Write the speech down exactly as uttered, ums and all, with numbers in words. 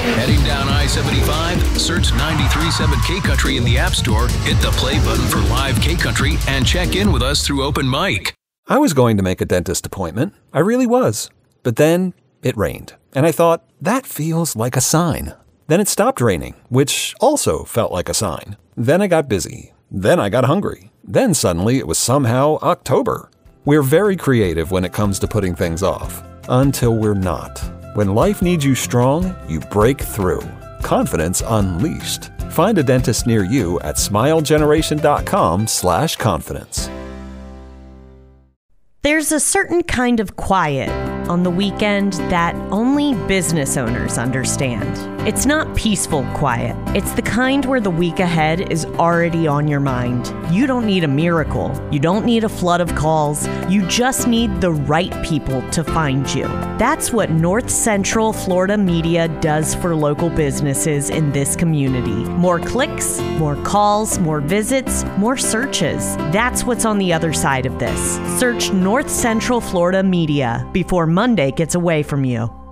Heading down I seventy-five, search ninety-three point seven K Country in the App Store, hit the play button for live K Country, and check in with us through Open Mic. I was going to make a dentist appointment. I really was. But then it rained, and I thought, that feels like a sign. Then it stopped raining, which also felt like a sign. Then I got busy. Then I got hungry. Then suddenly it was somehow October. We're very creative when it comes to putting things off. Until we're not. When life needs you strong, you break through. Confidence unleashed. Find a dentist near you at smilegeneration.com slash confidence. There's a certain kind of quiet on the weekend that only business owners understand. It's not peaceful quiet. It's the kind where the week ahead is already on your mind. You don't need a miracle. You don't need a flood of calls. You just need the right people to find you. That's what North Central Florida Media does for local businesses in this community. More clicks, more calls, more visits, more searches. That's what's on the other side of this. Search North Central Florida Media before Monday gets away from you.